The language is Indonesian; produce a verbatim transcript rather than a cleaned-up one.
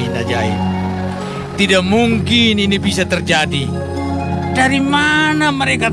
angin ajaib. Tidak mungkin ini bisa terjadi. Dari mana mereka